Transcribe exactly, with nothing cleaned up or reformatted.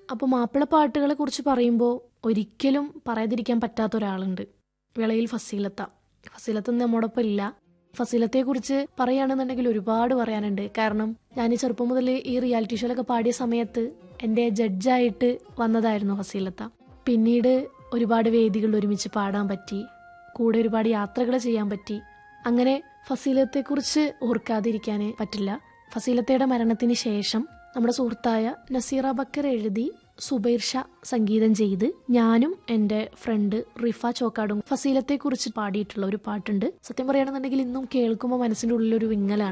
അപ്പോൾ മാപ്പിളപ്പാട്ടുകളെ കുറിച്ച് പറയുമ്പോൾ ഒരിക്കലും പറയാതിരിക്കാൻ പറ്റാത്ത ഒരാളുണ്ട്, വിളയിൽ ഫസീലത്ത. ഫസീലത്ത് നമ്മോടൊപ്പം ഇല്ല. ഫസീലത്തെക്കുറിച്ച് പറയുകയാണെന്നുണ്ടെങ്കിൽ ഒരുപാട് പറയാനുണ്ട്. കാരണം ഞാൻ ഈ ചെറുപ്പം മുതൽ ഈ റിയാലിറ്റി ഷോയിലൊക്കെ പാടിയ സമയത്ത് എൻ്റെ ജഡ്ജായിട്ട് വന്നതായിരുന്നു ഫസീലത്ത. പിന്നീട് ഒരുപാട് വേദികളിൽ ഒരുമിച്ച് പാടാൻ പറ്റി, കൂടെ ഒരുപാട് യാത്രകൾ ചെയ്യാൻ പറ്റി. അങ്ങനെ ഫസീലത്തെക്കുറിച്ച് ഓർക്കാതിരിക്കാൻ പറ്റില്ല. ഫസീലത്തയുടെ മരണത്തിന് ശേഷം നമ്മുടെ സുഹൃത്തായ നസീറ ബക്കർ എഴുതി സുബൈർ ഷാ സംഗീതം ചെയ്ത് ഞാനും എൻ്റെ ഫ്രണ്ട് റിഫ ചോക്കാടും ഫസീലത്തെക്കുറിച്ച് പാടിയിട്ടുള്ള ഒരു പാട്ടുണ്ട്. സത്യം പറയുകയാണെന്നുണ്ടെങ്കിൽ ഇന്നും കേൾക്കുമ്പോൾ മനസ്സിൻ്റെ ഉള്ളിലൊരു വിങ്ങലാണ്.